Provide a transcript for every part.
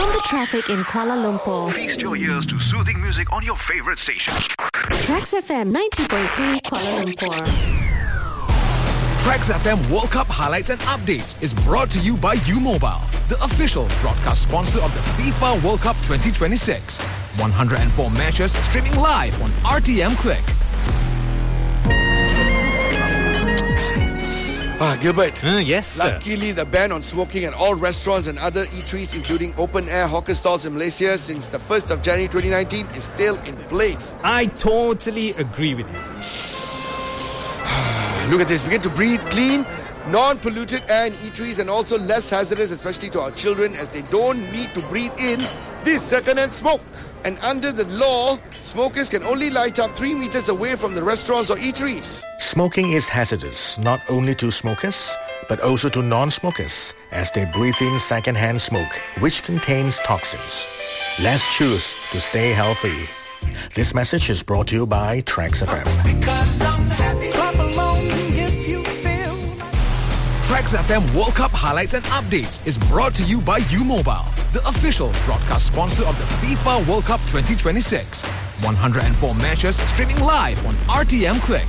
From the traffic in Kuala Lumpur, Feast your ears to soothing music on your favorite station. Trax FM 90.3 Kuala Lumpur. Trax FM World Cup highlights and updates is brought to you by U-Mobile, the official broadcast sponsor of the FIFA World Cup 2026. 104 matches streaming live on RTM Click. Gilbert. Yes, sir. Luckily, the ban on smoking at all restaurants and other eateries, including open-air hawker stalls in Malaysia since the 1st of January 2019 is still in place. I totally agree with you. Look at this. We get to breathe clean, non-polluted air in eateries and also less hazardous, especially to our children, as they don't need to breathe in this second-hand smoke. And under the law, smokers can only light up 3 meters away from the restaurants or eateries. Smoking is hazardous not only to smokers, but also to non-smokers as they breathe in second-hand smoke, which contains toxins. Let's choose to stay healthy. This message is brought to you by Trax FM. Trax FM World Cup highlights and updates is brought to you by U-Mobile, the official broadcast sponsor of the FIFA World Cup 2026. 104 matches streaming live on RTM Click.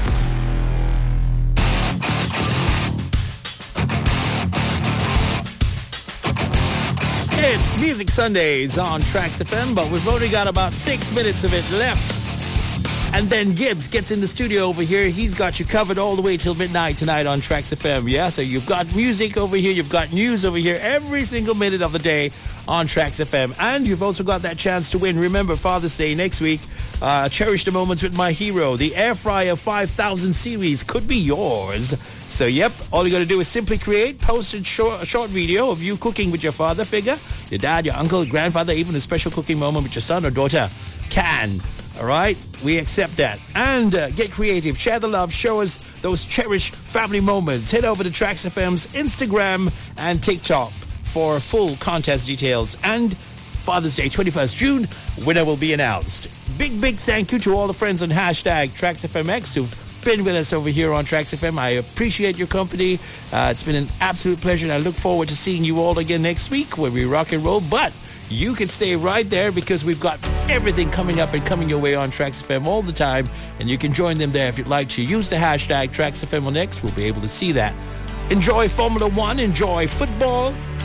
It's Music Sundays on Trax FM, but we've only got about 6 minutes of it left. And then Gibbs gets in the studio over here. He's got you covered all the way till midnight tonight on Trax FM. Yeah, so you've got music over here, you've got news over here every single minute of the day on Trax FM. And you've also got that chance to win. Remember, Father's Day next week. Cherish the moments with my hero. The Air Fryer 5000 series could be yours. So, yep, all you got to do is simply post a short video of you cooking with your father figure, your dad, your uncle, grandfather, even a special cooking moment with your son or daughter. All right, we accept that. And get creative, share the love, show us those cherished family moments. Head over to Trax FM's Instagram and TikTok for full contest details. And Father's Day, 21st June, winner will be announced. Big thank you to all the friends on hashtag TraxFMX who've been with us over here on Trax FM. I appreciate your company. It's been an absolute pleasure, and I look forward to seeing you all again next week when we rock and roll. But you can stay right there because we've got everything coming up and coming your way on Trax FM all the time, and you can join them there if you'd like to. Use the hashtag TraxFMX. We'll be able to see that. Enjoy Formula One, enjoy football,